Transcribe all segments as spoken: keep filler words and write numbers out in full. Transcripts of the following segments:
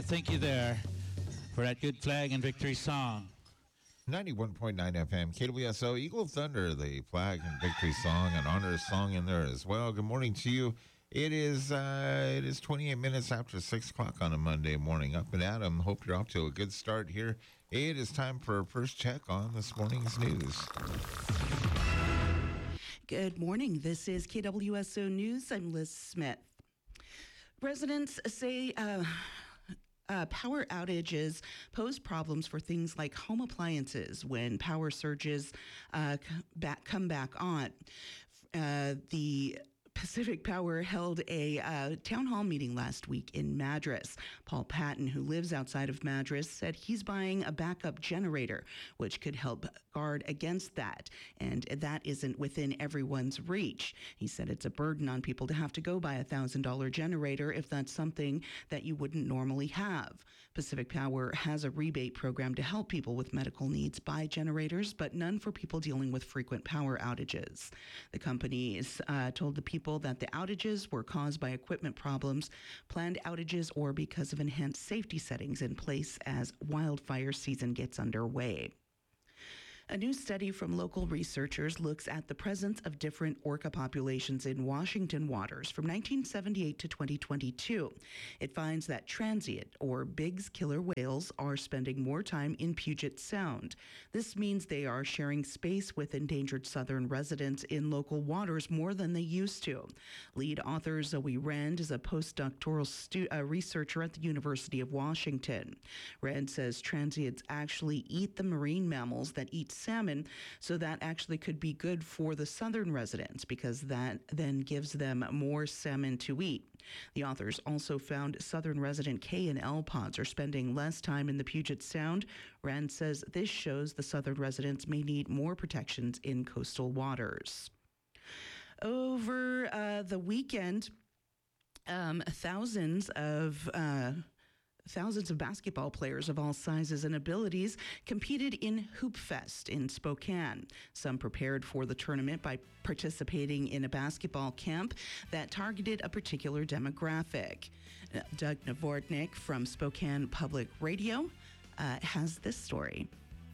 Yeah, thank you there for that good flag and victory song. ninety-one point nine F M, K W S O, Eagle Thunder, the flag and victory song, an honor song in there as well. Good morning to you. It is uh, it is twenty-eight minutes after six o'clock on a Monday morning. Up and Adam, hope you're off to a good start here. It is time for our first check on this morning's news. Good morning. This is K W S O News. I'm Liz Smith. Residents say uh, uh, power outages pose problems for things like home appliances when power surges uh, back, come back on. Uh, the Pacific Power held a uh, town hall meeting last week in Madras. Paul Patton, who lives outside of Madras, said he's buying a backup generator, which could help guard against that. And that isn't within everyone's reach. He said it's a burden on people to have to go buy a one thousand dollars generator if that's something that you wouldn't normally have. Pacific Power has a rebate program to help people with medical needs buy generators, but none for people dealing with frequent power outages. The company is, uh, told the people that the outages were caused by equipment problems, planned outages, or because of enhanced safety settings in place as wildfire season gets underway. A new study from local researchers looks at the presence of different orca populations in Washington waters from nineteen seventy-eight to twenty twenty-two. It finds that transient, or Biggs killer whales, are spending more time in Puget Sound. This means they are sharing space with endangered southern residents in local waters more than they used to. Lead author Zoe Rand is a postdoctoral stu- uh, researcher at the University of Washington. Rand says transients actually eat the marine mammals that eat salmon, so that actually could be good for the southern residents because that then gives them more salmon to eat. The authors also found southern resident K and L pods are spending less time in the Puget Sound. Rand says this shows the southern residents may need more protections in coastal waters. Over uh, the weekend, um, thousands of uh, Thousands of basketball players of all sizes and abilities competed in Hoop Fest in Spokane. Some prepared for the tournament by participating in a basketball camp that targeted a particular demographic. Uh, Doug Novotny from Spokane Public Radio uh, has this story.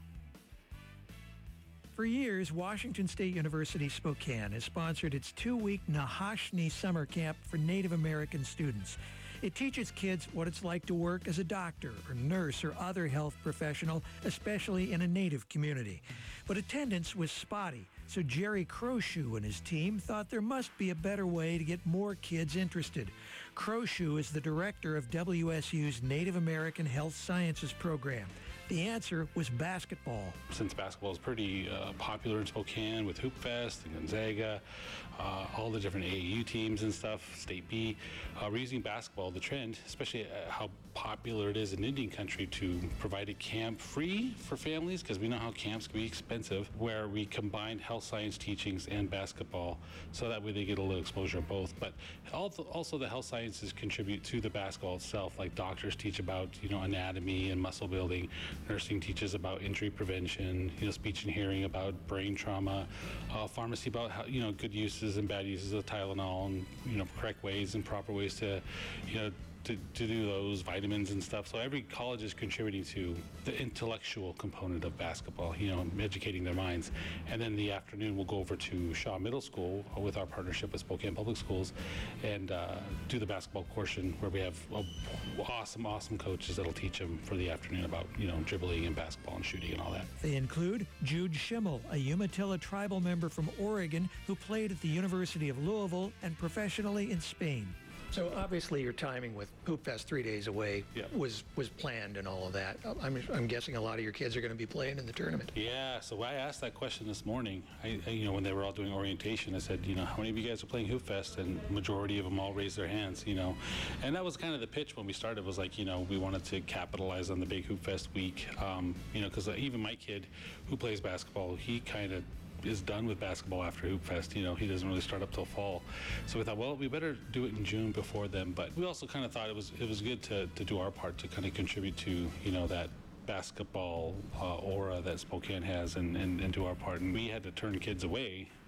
For years, Washington State University Spokane has sponsored its two-week Nahashni summer camp for Native American students. It teaches kids what it's like to work as a doctor or nurse or other health professional, especially in a Native community. But attendance was spotty, so Jerry Crowshoe and his team thought there must be a better way to get more kids interested. Crowshoe is the director of W S U's Native American Health Sciences program. The answer was basketball. Since basketball is pretty uh, popular in Spokane with Hoop Fest and Gonzaga, uh, all the different A A U teams and stuff, State B, uh, we're using basketball, the trend, especially uh, how popular it is in Indian country to provide a camp free for families, because we know how camps can be expensive, where we combine health science teachings and basketball, so that way they get a little exposure of both. But also the health sciences contribute to the basketball itself, like doctors teach about, you know, anatomy and muscle building. Nursing teaches about injury prevention, you know, speech and hearing about brain trauma, uh, pharmacy about how, you know, good uses and bad uses of Tylenol, and, you know, correct ways and proper ways to, you know, to, to do those vitamins and stuff. So every college is contributing to the intellectual component of basketball, you know, educating their minds. And then the afternoon we'll go over to Shaw Middle School with our partnership with Spokane Public Schools and uh, do the basketball portion where we have uh, awesome, awesome coaches that'll teach them for the afternoon about, you know, dribbling and basketball and shooting and all that. They include Jude Schimmel, a Umatilla tribal member from Oregon who played at the University of Louisville and professionally in Spain. So obviously your timing with Hoop Fest three days away yep. was was planned and all of that. I'm, I'm guessing a lot of your kids are going to be playing in the tournament. Yeah, so I asked that question this morning. I, I, you know, when they were all doing orientation, I said, you know, how many of you guys are playing Hoop Fest? And the majority of them all raised their hands, you know. And that was kind of the pitch when we started, was like, you know, we wanted to capitalize on the big Hoop Fest week, um, you know, because even my kid who plays basketball, he kind of is done with basketball after Hoop Fest. You know, he doesn't really start up till fall. So we thought, well, we better do it in June before then. But we also kind of thought it was it was good to, to do our part to kind of contribute to, you know, that basketball uh, aura that Spokane has and, and, and do our part. And we had to turn kids away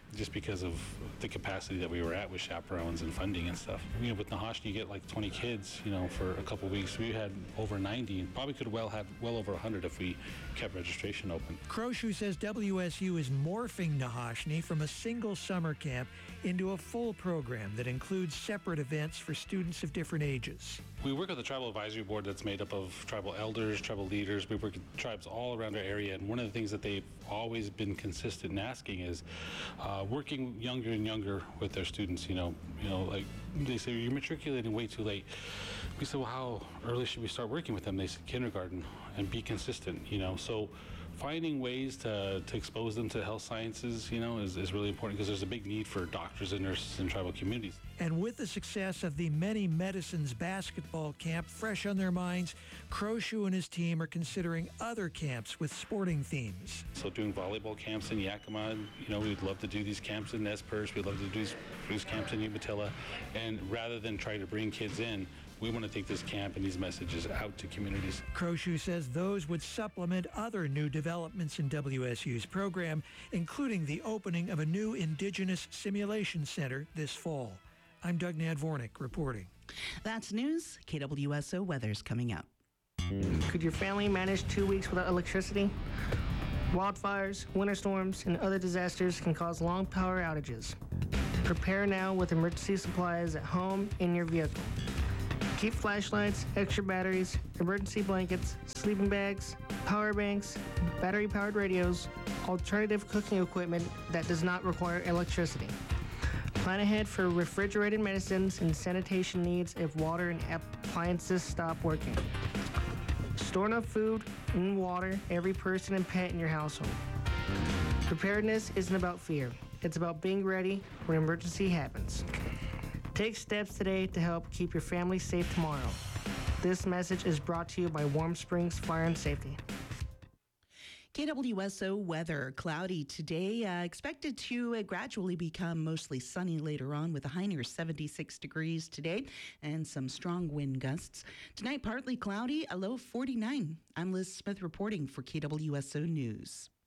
just because of the capacity that we were at with chaperones and funding and stuff. You know, with Nahashni, you get like twenty kids, you know, for a couple weeks. We had over ninety, and probably could well have well over one hundred if we kept registration open. Croshoe says W S U is morphing Nahashni from a single summer camp into a full program that includes separate events for students of different ages. We work with the tribal advisory board that's made up of tribal elders, tribal leaders. We work with tribes all around our area, and one of the things that they've always been consistent in asking is uh, working younger and younger with their students. You know, you know, like they say, you're matriculating way too late. We said, well, how early should we start working with them? They said kindergarten, and be consistent. You know, so finding ways to, to expose them to health sciences, you know, is, is really important because there's a big need for doctors and nurses in tribal communities. And with the success of the Many Medicines basketball camp fresh on their minds, Croshoe and his team are considering other camps with sporting themes. So doing volleyball camps in Yakima, you know, we'd love to do these camps in Nez Perce. We'd love to do these, these camps in Umatilla. And rather than try to bring kids in, we want to take this camp and these messages out to communities. Croshoe says those would supplement other new developments in W S U's program, including the opening of a new Indigenous Simulation Center this fall. I'm Doug Nadvornik reporting. That's news. K W S O weather's coming up. Could your family manage two weeks without electricity? Wildfires, winter storms, and other disasters can cause long power outages. Prepare now with emergency supplies at home in your vehicle. Keep flashlights, extra batteries, emergency blankets, sleeping bags, power banks, battery-powered radios, alternative cooking equipment that does not require electricity. Plan ahead for refrigerated medicines and sanitation needs if water and appliances stop working. Store enough food and water every person and pet in your household. Preparedness isn't about fear. It's about being ready when an emergency happens. Take steps today to help keep your family safe tomorrow. This message is brought to you by Warm Springs Fire and Safety. K W S O weather, cloudy today, uh, expected to uh, gradually become mostly sunny later on with a high near seventy-six degrees today and some strong wind gusts. Tonight, partly cloudy, a low of forty-nine. I'm Liz Smith reporting for K W S O News.